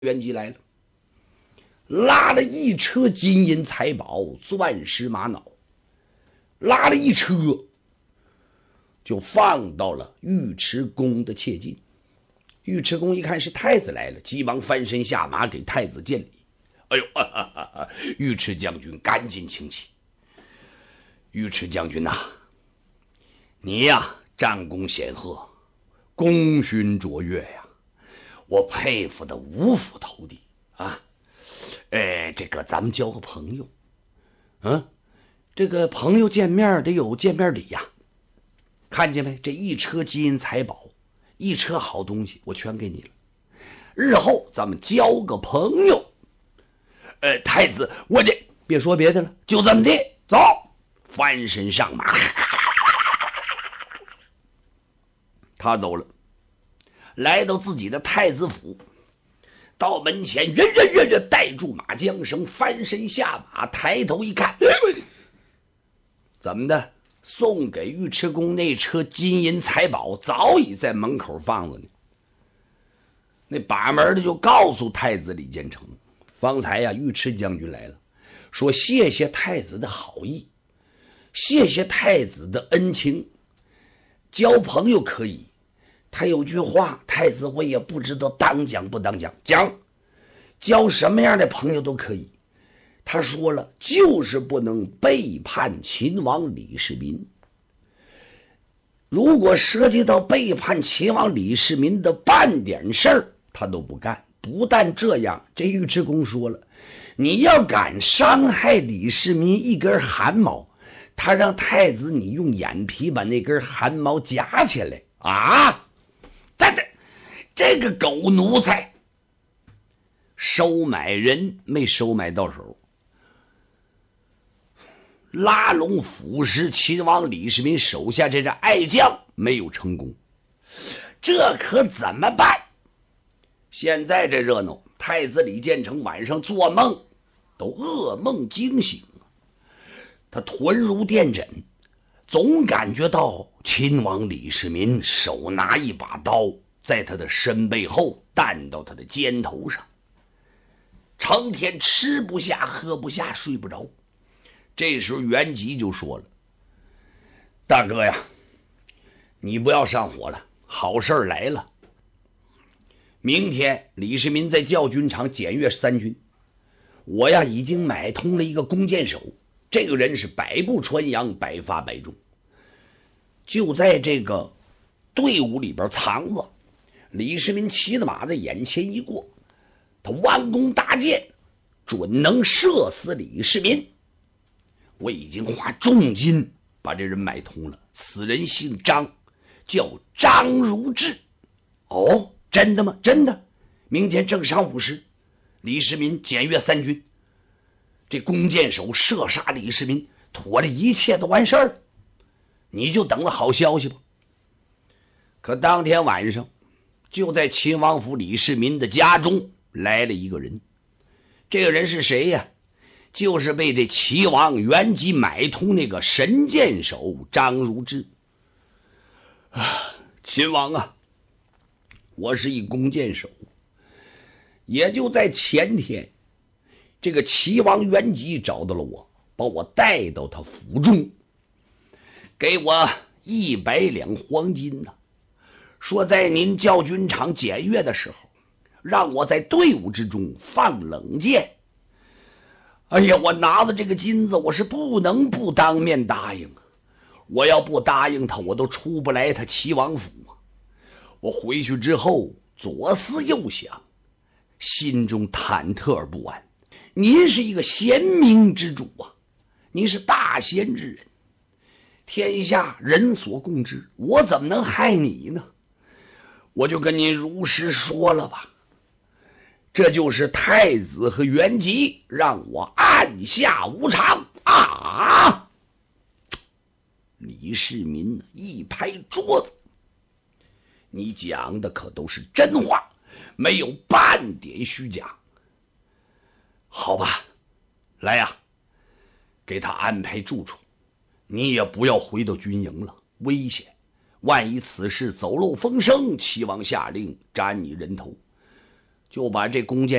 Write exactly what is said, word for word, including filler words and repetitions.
元吉来了，拉了一车金银财宝、钻石玛瑙，拉了一车，就放到了尉迟恭的切近。尉迟恭一看是太子来了，急忙翻身下马给太子见礼。哎呦，啊啊啊啊、尉迟将军赶紧请起。尉迟将军呐、啊，你呀战功显赫，功勋卓越呀，我佩服的五体投地啊！哎，这个咱们交个朋友，嗯，这个朋友见面得有见面礼呀。看见没？这一车金银财宝，一车好东西，我全给你了。日后咱们交个朋友。呃，太子，我这别说别的了，就这么的，走，翻身上马，他走了，来到自己的太子府，到门前，远远远远带住马缰绳，翻身下马，抬头一看，怎么的？送给尉迟恭那车金银财宝早已在门口放着呢。那把门的就告诉太子李建成，方才呀、啊，尉迟将军来了，说谢谢太子的好意，谢谢太子的恩情，交朋友可以。他有句话，太子我也不知道当讲不当讲，讲交什么样的朋友都可以。他说了，就是不能背叛秦王李世民。如果涉及到背叛秦王李世民的半点事儿，他都不干。不但这样，这尉迟恭说了，你要敢伤害李世民一根汗毛，他让太子你用眼皮把那根汗毛夹起来啊！这这这个狗奴才，收买人没收买到手，拉拢腐蚀秦王李世民手下这个爱将没有成功，这可怎么办？现在这热闹，太子李建成晚上做梦都噩梦惊醒，他臀如电枕，总感觉到秦王李世民手拿一把刀在他的身背后弹到他的肩头上，成天吃不下喝不下睡不着。这时候元吉就说了，大哥呀，你不要上火了，好事儿来了。明天李世民在教军场检阅三军，我呀已经买通了一个弓箭手，这个人是百步穿杨，百发百中，就在这个队伍里边藏着。李世民骑的马在眼前一过，他弯弓搭箭，准能射死李世民。我已经花重金把这人买通了，此人姓张，叫张如志。哦，真的吗？真的。明天正晌午时，李世民检阅三军，这弓箭手射杀李世民，妥了，一切都完事儿了，你就等着好消息吧。可当天晚上，就在秦王府李世民的家中来了一个人。这个人是谁呀？就是被这齐王元吉买通那个神箭手张如志。啊，秦王啊，我是一弓箭手，也就在前天，这个齐王元吉找到了我，把我带到他府中，给我一百两黄金呢、啊，说在您教军场检阅的时候，让我在队伍之中放冷箭。哎呀，我拿着这个金子，我是不能不当面答应啊！我要不答应他，我都出不来他齐王府啊！我回去之后左思右想，心中忐忑而不安。您是一个贤明之主啊，您是大贤之人，天下人所共知，我怎么能害你呢？我就跟您如实说了吧，这就是太子和元吉让我按下无常啊！李世民一拍桌子，你讲的可都是真话，没有半点虚假。好吧，来呀，给他安排住处，你也不要回到军营了，危险，万一此事走漏风声，齐王下令斩你人头， 就把这弓箭